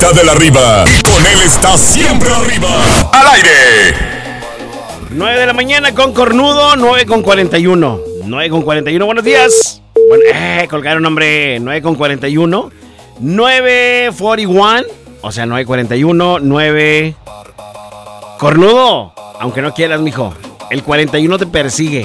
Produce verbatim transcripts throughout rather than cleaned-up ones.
está del arriba y con él está siempre arriba. ¡Al aire! nueve de la mañana con Cornudo, nueve con cuarenta y uno. nueve con cuarenta y uno, buenos días. Bueno, eh, colgaron, hombre, nueve con cuarenta y uno. nueve cuarenta y uno, o sea, nueve cuarenta y uno, nueve... Cornudo, aunque no quieras, mijo. El cuarenta y uno te persigue.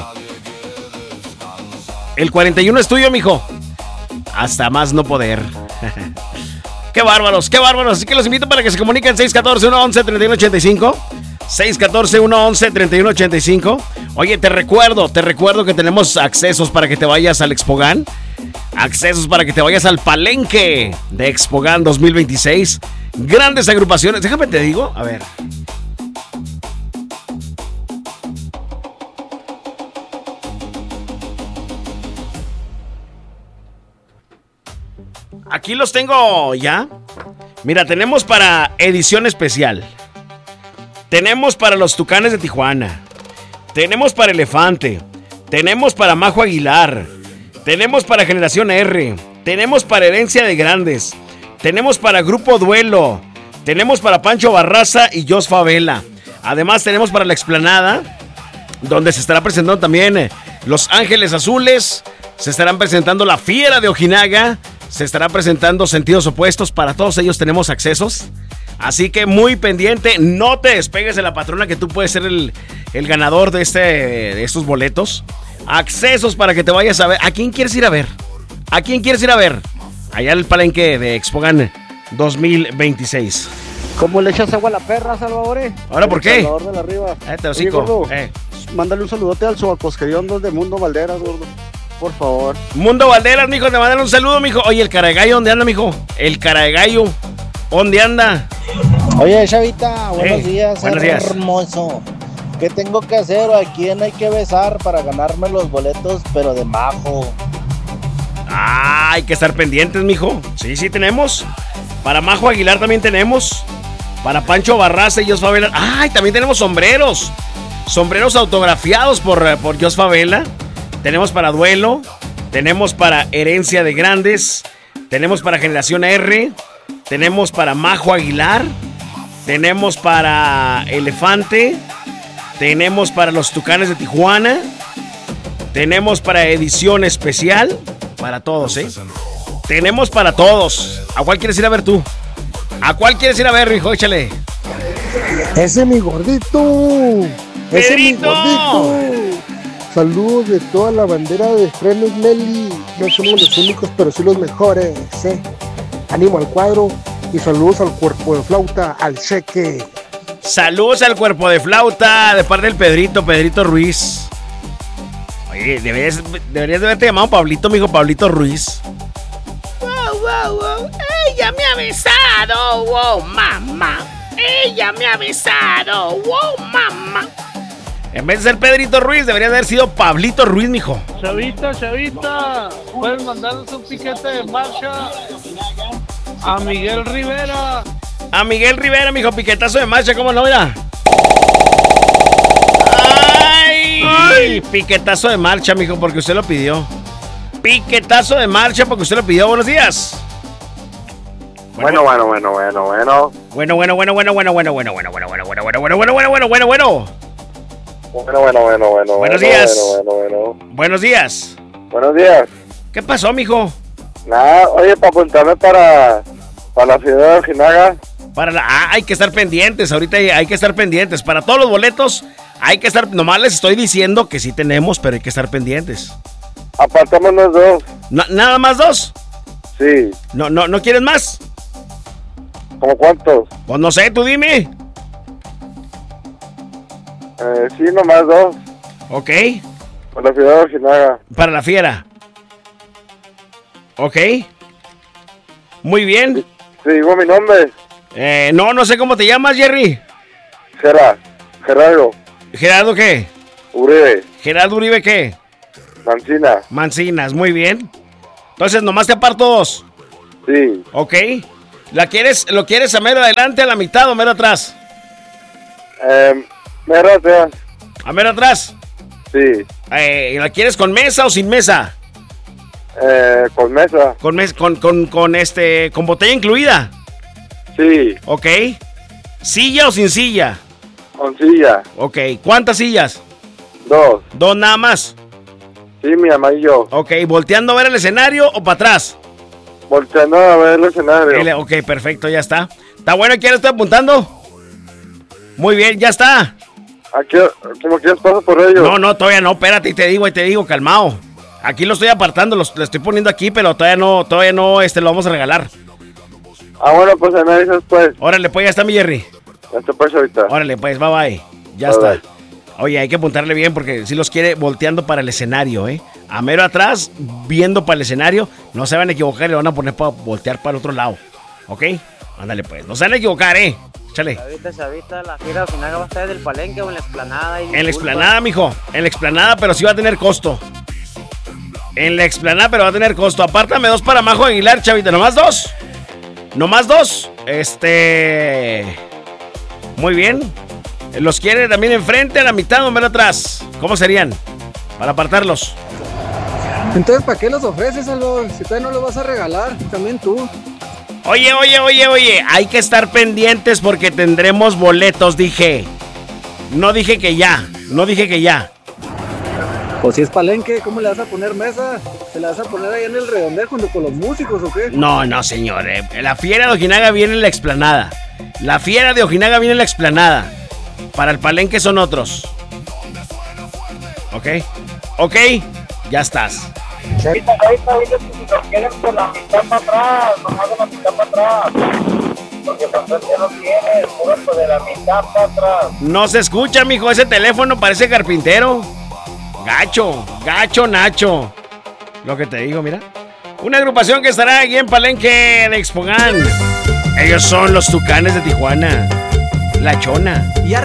El cuarenta y uno es tuyo, mijo. Hasta más no poder. ¡Qué bárbaros, qué bárbaros! Así que los invito para que se comuniquen seis uno cuatro, uno once, treinta y uno ochenta y cinco. seis uno cuatro, uno once, treinta y uno ochenta y cinco. Oye, te recuerdo, te recuerdo que tenemos accesos para que te vayas al Expogan. Accesos para que te vayas al palenque de Expogan dos mil veintiséis. Grandes agrupaciones. Déjame te digo, a ver. Aquí los tengo ya. Mira, tenemos para edición especial. Tenemos para los Tucanes de Tijuana. Tenemos para Elefante. Tenemos para Majo Aguilar. Tenemos para Generación R. Tenemos para Herencia de Grandes. Tenemos para Grupo Duelo. Tenemos para Pancho Barraza y Jos Favela. Además tenemos para La Explanada, donde se estará presentando también Los Ángeles Azules. Se estarán presentando La Fiera de Ojinaga. Se estará presentando Sentidos Opuestos. Para todos ellos tenemos accesos. Así que muy pendiente. No te despegues de la patrona, que tú puedes ser el, el ganador de, este, de estos boletos. Accesos para que te vayas a ver. ¿A quién quieres ir a ver? ¿A quién quieres ir a ver? Allá en el palenque de Expogan dos mil veintiséis. ¿Cómo le echas agua a la perra, Salvador? ¿Ahora por qué? Salvador de la Riva. Eh, te hocico. Eh. Mándale un saludote al sobacosqueriondo de Mundo Valderas, gordo. Por favor. Mundo Valderas, mijo, te mandan un saludo, mijo. Oye, el cara de gallo, ¿dónde anda, mijo? El cara de gallo, ¿dónde anda? Oye, Chavita, buenos hey, días. Buenos días. Hermoso. ¿Qué tengo que hacer? ¿A quién hay que besar para ganarme los boletos, pero de Majo? Ah, hay que estar pendientes, mijo. Sí, sí tenemos. Para Majo Aguilar también tenemos. Para Pancho Barraza y Jos Favela. Ay, también tenemos sombreros. Sombreros autografiados por, por Jos Favela. Tenemos para Duelo. Tenemos para Herencia de Grandes. Tenemos para Generación R. Tenemos para Majo Aguilar. Tenemos para Elefante. Tenemos para los Tucanes de Tijuana. Tenemos para edición especial. Para todos, ¿eh? Tenemos para todos. ¿A cuál quieres ir a ver tú? ¿A cuál quieres ir a ver, hijo? Échale. Ese es mi gordito. Ese es mi gordito. Saludos de toda la bandera de Frenos Nelly. No somos los únicos, pero sí los mejores, ¿eh? Ánimo al cuadro y saludos al cuerpo de flauta, al cheque. Saludos al cuerpo de flauta de parte del Pedrito, Pedrito Ruiz. Oye, deberías, deberías de haberte llamado Pablito, mijo, Pablito Ruiz. Wow, wow, wow. Ella me ha besado, wow, mamá. Ella me ha besado, wow, mamá. En vez de ser Pedrito Ruiz, debería de haber sido Pablito Ruiz, mijo. Chavita, chavita, puedes mandarnos un piquete de marcha a Miguel Rivera. A Miguel Rivera, mijo, piquetazo de marcha, ¿cómo no? Mira. ¡Ay! Ay. Piquetazo de marcha, mijo, porque usted lo pidió. Piquetazo de marcha porque usted lo pidió. Buenos días. Bueno, bueno, bueno, bueno, bueno. Bueno, bueno, bueno, bueno, bueno, bueno, bueno, bueno, bueno, bueno, bueno, bueno, bueno, bueno, bueno, bueno, bueno, bueno. Bueno, bueno, bueno, bueno. Buenos días. Bueno, bueno, bueno. Buenos días. Buenos días. ¿Qué pasó, mijo? Nada, oye, para apuntarme para, para la ciudad de Ojinaga. Para la, ah, hay que estar pendientes, ahorita hay, hay que estar pendientes. Para todos los boletos hay que estar, nomás les estoy diciendo que sí tenemos, pero hay que estar pendientes. Apartémonos dos. No, ¿nada más dos? Sí. ¿No, no, no quieres más? ¿Cómo cuántos? Pues no sé, tú dime. Eh, sí, nomás dos. Ok. Para la ciudad de Ojinaga. Para la fiera. Ok. Muy bien. Sí, digo mi nombre. Eh, no, no sé cómo te llamas, Jerry. Gerard. Gerardo. ¿Gerardo qué? Uribe. ¿Gerardo Uribe qué? Mancina. Mancinas, muy bien. Entonces, nomás te aparto dos. Sí. Ok. ¿La quieres, lo quieres a mero adelante, a la mitad o mero atrás? Eh, mero atrás. ¿A mero atrás? Sí. Eh, ¿La quieres con mesa o sin mesa? Eh, con mesa. Con, mes, con, con, con, este, con botella incluida. Sí. Ok. ¿Silla o sin silla? Con silla. Ok. ¿Cuántas sillas? Dos. Dos nada más. Sí, mi mamá y yo. Ok. ¿Volteando a ver el escenario o para atrás? Volteando a ver el escenario. El- ok, perfecto, ya está. ¿Está bueno? ¿Quién estoy apuntando? Muy bien, ya está. Aquí, como quieres paso por ellos. No, no, todavía no, espérate, y te digo, y te digo, calmado. Aquí lo estoy apartando, lo, lo estoy poniendo aquí, pero todavía no, todavía no, este, lo vamos a regalar. Ah, bueno, pues ahí me dices pues. Órale, pues, ya está mi Jerry. Ya te pues ahorita. Órale, pues, bye bye. Ya Bye, está. bye. Oye, hay que apuntarle bien porque si los quiere volteando para el escenario, ¿eh? A mero atrás, viendo para el escenario, no se van a equivocar y le van a poner para voltear para el otro lado. ¿Ok? Ándale, pues. No se van a equivocar, ¿eh? Échale. Chavita, chavita, la fiera Ojinaga va a estar del Palenque o en la explanada. En la explanada, mijo. En la explanada, pero sí va a tener costo. En la explanada, pero va a tener costo. Apártame dos para Majo Aguilar, chavita. ¿Nomás dos? ¿Nomás dos? Este... Muy bien. ¿Los quiere también enfrente, a la mitad o menos atrás? ¿Cómo serían? Para apartarlos. Entonces, ¿para qué los ofreces, Salvador? Si todavía no los vas a regalar, también tú. Oye, oye, oye, oye. Hay que estar pendientes porque tendremos boletos, dije. No dije que ya. No dije que ya. Pues si es Palenque, ¿cómo le vas a poner mesa? ¿Se la vas a poner ahí en el redondel junto con los músicos o qué? No, no, señor. eh. La fiera de Ojinaga viene en la explanada. La fiera de Ojinaga viene en la explanada. Para el Palenque son otros. ¿Ok? ¿Ok? Ya estás. Chavita, chavita, dile que si lo quieren por la mitad para atrás, nomás de la mitad para atrás. Porque pastor ya no tiene, puro de la mitad para atrás. No se escucha, mijo. Ese teléfono parece carpintero. Gacho, gacho, Nacho. Lo que te digo, mira. Una agrupación que estará aquí en Palenque de Expogan. Ellos son los Tucanes de Tijuana. La Chona. Y arriba.